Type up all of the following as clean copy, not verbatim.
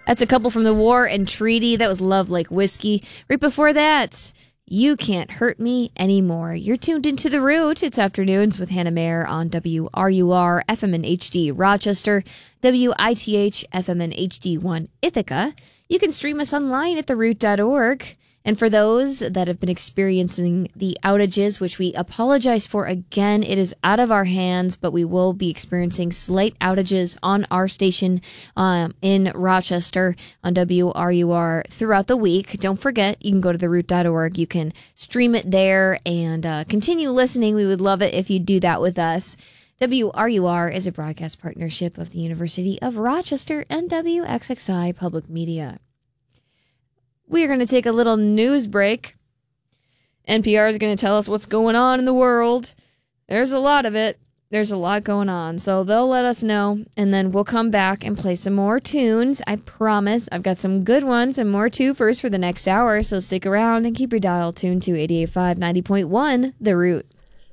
That's A Couple from the War and Treaty. That was Love Like Whiskey. Right before that, You Can't Hurt Me Anymore. You're tuned into The Root. It's afternoons with Hannah Mayer on WRUR FM and HD Rochester, WITH FM and HD1 Ithaca. You can stream us online at theroot.org. And for those that have been experiencing the outages, which we apologize for again, it is out of our hands, but we will be experiencing slight outages on our station in Rochester on WRUR throughout the week. Don't forget, you can go to theroot.org. You can stream it there and continue listening. We would love it if you do that with us. WRUR is a broadcast partnership of the University of Rochester and WXXI Public Media. We are going to take a little news break. NPR is going to tell us what's going on in the world. There's a lot of it. There's a lot going on. So they'll let us know, and then we'll come back and play some more tunes. I promise. I've got some good ones and more too first for the next hour. So stick around and keep your dial tuned to 88.5, 90.1, The Root.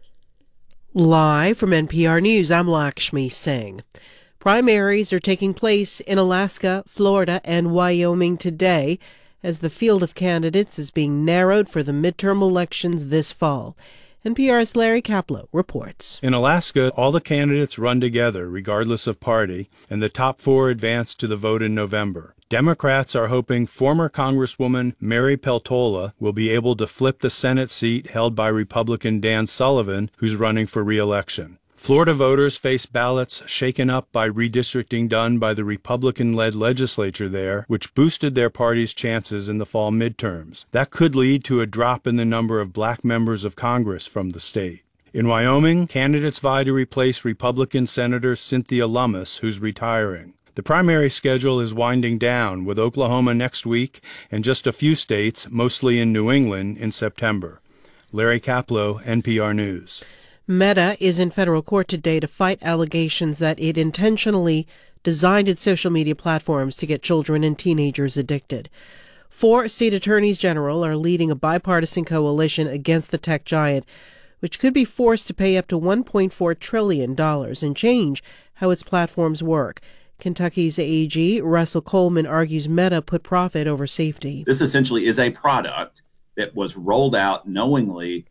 Live from NPR News, I'm Lakshmi Singh. Primaries are taking place in Alaska, Florida, and Wyoming today, as the field of candidates is being narrowed for the midterm elections this fall. NPR's Larry Kaplow reports. In Alaska, all the candidates run together, regardless of party, and the top four advance to the vote in November. Democrats are hoping former Congresswoman Mary Peltola will be able to flip the Senate seat held by Republican Dan Sullivan, who's running for re-election. Florida voters face ballots shaken up by redistricting done by the Republican-led legislature there, which boosted their party's chances in the fall midterms. That could lead to a drop in the number of black members of Congress from the state. In Wyoming, candidates vie to replace Republican Senator Cynthia Lummis, who's retiring. The primary schedule is winding down, with Oklahoma next week and just a few states, mostly in New England, in September. Larry Kaplow, NPR News. Meta is in federal court today to fight allegations that it intentionally designed its social media platforms to get children and teenagers addicted. 4 state attorneys general are leading a bipartisan coalition against the tech giant, which could be forced to pay up to $1.4 trillion and change how its platforms work. Kentucky's AG, Russell Coleman, argues Meta put profit over safety. This essentially is a product that was rolled out knowingly,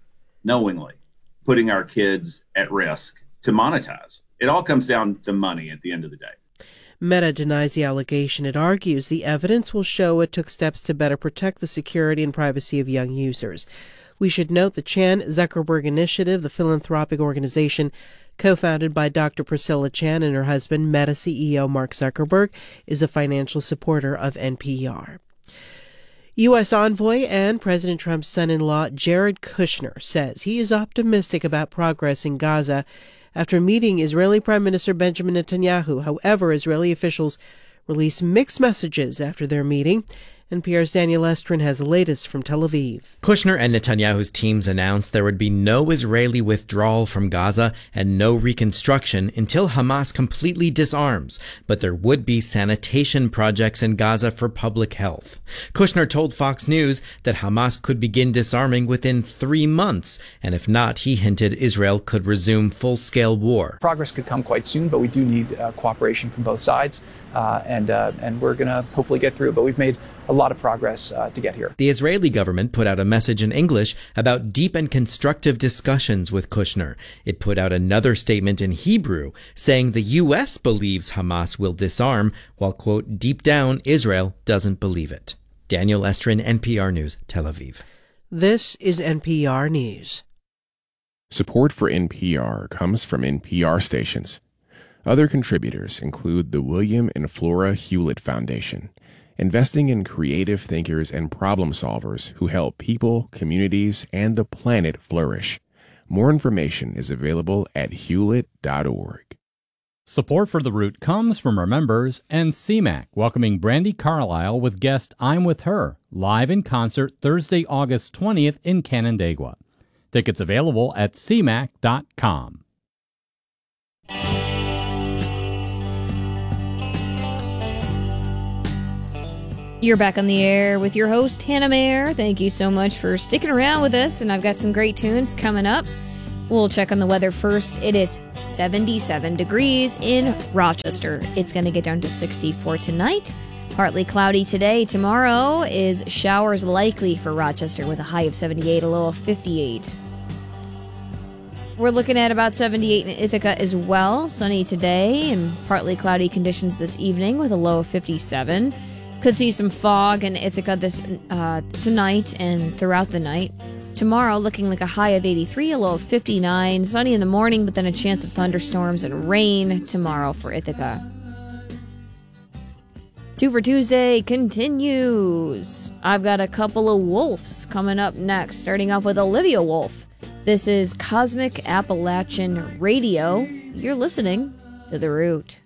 putting our kids at risk to monetize. It all comes down to money at the end of the day. Meta denies the allegation. It argues the evidence will show it took steps to better protect the security and privacy of young users. We should note the Chan Zuckerberg Initiative, the philanthropic organization co-founded by Dr. Priscilla Chan and her husband, Meta CEO Mark Zuckerberg, is a financial supporter of NPR. U.S. envoy and President Trump's son-in-law Jared Kushner says he is optimistic about progress in Gaza after meeting Israeli Prime Minister Benjamin Netanyahu. However, Israeli officials released mixed messages after their meeting. NPR's Daniel Estrin has the latest from Tel Aviv. Kushner and Netanyahu's teams announced there would be no Israeli withdrawal from Gaza and no reconstruction until Hamas completely disarms, but there would be sanitation projects in Gaza for public health. Kushner told Fox News that Hamas could begin disarming within 3 months, and if not, he hinted Israel could resume full-scale war. Progress could come quite soon, but we do need cooperation from both sides, and we're going to hopefully get through it, but we've made a lot of progress to get here. The Israeli government put out a message in English about deep and constructive discussions with Kushner. It put out another statement in Hebrew saying the U.S. believes Hamas will disarm, while, quote, deep down, Israel doesn't believe it. Daniel Estrin, NPR News, Tel Aviv. This is NPR News. Support for NPR comes from NPR stations. Other contributors include the William and Flora Hewlett Foundation, investing in creative thinkers and problem solvers who help people, communities, and the planet flourish. More information is available at hewlett.org. Support for The Root comes from our members and CMAC, welcoming Brandi Carlile with guest I'm With Her, live in concert Thursday, August 20th in Canandaigua. Tickets available at cmac.com. You're back on the air with your host, Hannah Mayer. Thank you so much for sticking around with us, and I've got some great tunes coming up. We'll check on the weather first. It is 77 degrees in Rochester. It's going to get down to 64 tonight. Partly cloudy today. Tomorrow is showers likely for Rochester with a high of 78, a low of 58. We're looking at about 78 in Ithaca as well. Sunny today and partly cloudy conditions this evening with a low of 57. Could see some fog in Ithaca tonight and throughout the night. Tomorrow looking like a high of 83, a low of 59. Sunny in the morning, but then a chance of thunderstorms and rain tomorrow for Ithaca. 2 for Tuesday continues. I've got a couple of wolves coming up next, starting off with Olivia Wolf. This is Cosmic Appalachian Radio. You're listening to The Root.